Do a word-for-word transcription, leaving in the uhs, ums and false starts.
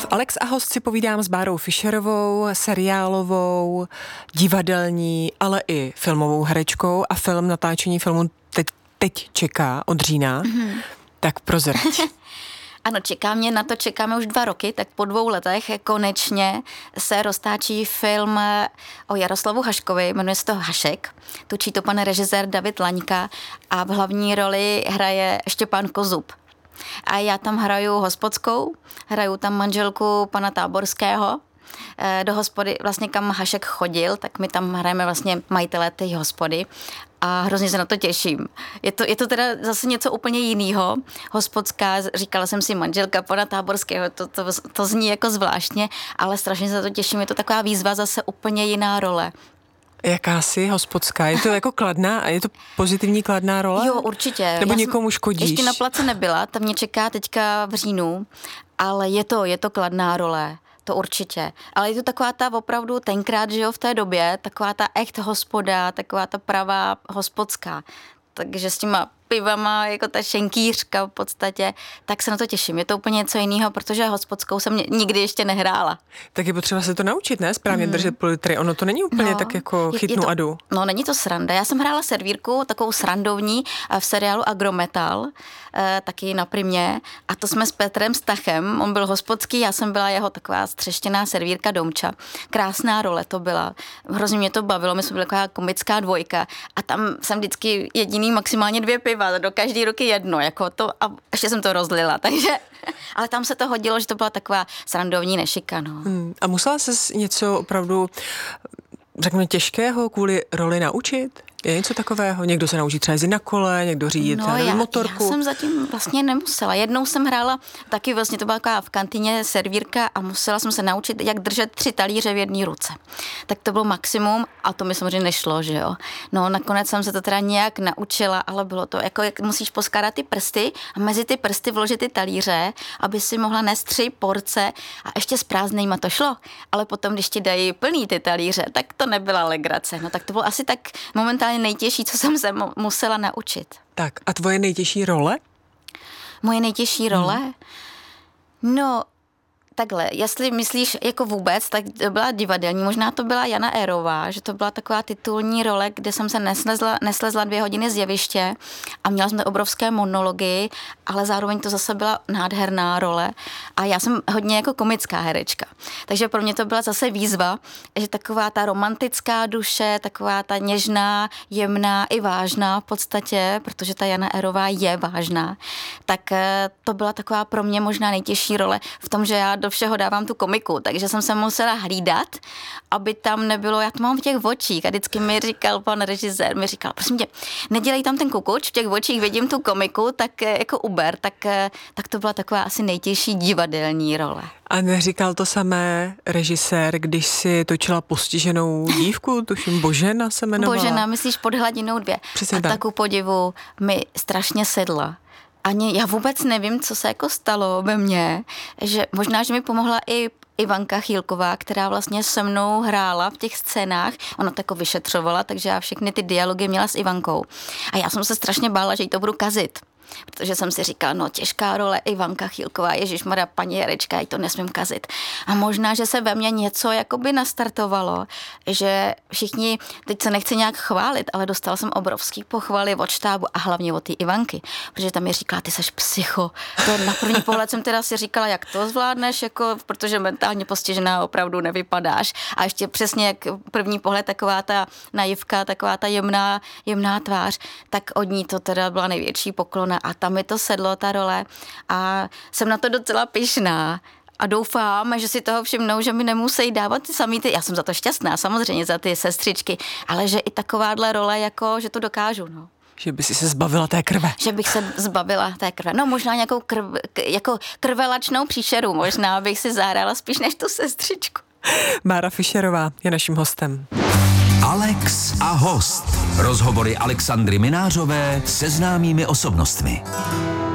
V Alex a host si povídám s Bárou Fischerovou, seriálovou, divadelní, ale i filmovou herečkou a film, natáčení filmu teď, teď čeká od října. Mm-hmm. Tak prozrať. Ano, čeká mě, na to čekáme už dva roky, tak po dvou letech konečně se roztáčí film o Jaroslavu Haškovi, jmenuje se to Hašek, točí to pan režisér David Laňka a v hlavní roli hraje Štěpán Kozub. A já tam hraju hospodskou, hraju tam manželku pana Táborského, do hospody, vlastně kam Hašek chodil, tak my tam hrajeme vlastně majitele té hospody a hrozně se na to těším. Je to, je to teda zase něco úplně jiného. Hospodská, říkala jsem si manželka pana Táborského, to, to, to zní jako zvláštně, ale strašně se na to těším. Je to taková výzva, zase úplně jiná role. Jakási hospodská? Je to jako kladná a je to pozitivní kladná role? Jo, určitě. Nebo Já někomu škodíš? Ještě na place nebyla, ta mě čeká teďka v říjnu, ale je to, je to kladná role. To určitě. Ale je to taková ta opravdu tenkrát, že jo, v té době, taková ta echt hospoda, taková ta pravá hospodská. Takže s těma pivama, jako ta šenkýřka v podstatě, tak se na to těším. Je to úplně něco jiného, protože hospodskou jsem nikdy ještě nehrála. Tak je potřeba se to naučit, ne? Správně mm. držet politry. Ono to není úplně no, tak jako chytnu to, a jdu. No, není to sranda. Já jsem hrála servírku, takovou srandovní v seriálu Agrometal, eh, taky na Primě. A to jsme s Petrem Stachem. On byl hospodský, já jsem byla jeho taková střeštěná servírka Domča. Krásná role to byla. Hrozně mě to bavilo. My jsme byli taková komická dvojka. A tam jsem vždycky jediný, maximálně dvě piva. Do každý ruky jedno, jako to, a ještě jsem to rozlila, takže, ale tam se to hodilo, že to byla taková srandovní nešika, no. Hmm, a musela ses něco opravdu, řekněme, těžkého kvůli roli naučit? Je něco takového? Někdo se naučí třeba jezdit na kole, někdo řídit no, já, motorku? Já jsem zatím vlastně nemusela. Jednou jsem hrála, taky vlastně to byla taková v kantýně servírka a musela jsem se naučit, jak držet tři talíře v jedné ruce. Tak to bylo maximum a to mi samozřejmě nešlo, že jo. No nakonec jsem se to teda nějak naučila, ale bylo to jako, jak musíš poskládat ty prsty a mezi ty prsty vložit ty talíře, aby si mohla nést tři porce a ještě s prázdnejma to šlo. Ale potom, když ti dají plný ty talíře, tak to nebyla legrace. No tak to bylo asi tak momentálně nejtěžší, co jsem se mu- musela naučit. Tak a tvoje nejtěžší role? Moje nejtěžší role? Hmm. No, takhle, jestli myslíš jako vůbec, tak to byla divadelní, možná to byla Jana Érová, že to byla taková titulní role, kde jsem se neslezla, neslezla dvě hodiny z jeviště a měla jsem obrovské monology, ale zároveň to zase byla nádherná role a já jsem hodně jako komická herečka. Takže pro mě to byla zase výzva, že taková ta romantická duše, taková ta něžná, jemná i vážná v podstatě, protože ta Jana Érová je vážná, tak to byla taková pro mě možná nejtěžší role v tom, že já do všeho dávám tu komiku, takže jsem se musela hlídat, aby tam nebylo, já to mám v těch očích a vždycky mi říkal pan režisér, mi říkal, prosím tě, nedělej tam ten kukuč, v těch očích vidím tu komiku, tak jako uber, tak, tak to byla taková asi nejtěžší divadelní role. A neříkal to samé režisér, když si točila Postiženou dívku, tuším Božena se jmenovala? Božena, myslíš Pod hladinou dvě. Přesně a tak. tak ku podivu mi strašně sedla. Ani já vůbec nevím, co se jako stalo ve mně, že možná, že mi pomohla i Ivanka Chýlková, která vlastně se mnou hrála v těch scénách, ona to jako vyšetřovala, takže já všechny ty dialogy měla s Ivankou. A já jsem se strašně bála, že jí to budu kazit. Protože jsem si říkala, no těžká role Ivanka Chýlková, ježišmarja, paní herečka, jí to nesmím kazit. A možná, že se ve mně něco jakoby nastartovalo, že všichni, teď se nechci nějak chválit, ale dostala jsem obrovský pochvaly od štábu a hlavně od té Ivanky, protože tam mi říkala, ty seš psycho. To na první pohled jsem teda si říkala, jak to zvládneš, jako, protože mentálně postižená opravdu nevypadáš. A ještě přesně jak první pohled taková ta naivka, taková ta jemná, jemná tvář, tak od ní to teda byla největší poklona. A tam mi to sedlo, ta role. A jsem na to docela pyšná. A doufám, že si toho všimnou, že mi nemusí dávat ty samý ty, já jsem za to šťastná, samozřejmě za ty sestřičky, ale že i takováhle role, jako, že to dokážu, no. Že by si se zbavila té krve. Že bych se zbavila té krve. No možná nějakou krv, jako krvelačnou příšeru, možná bych si zahrála spíš než tu sestřičku. Bára Fischerová je naším hostem. Alex a host. Rozhovory Alexandry Minářové se známými osobnostmi.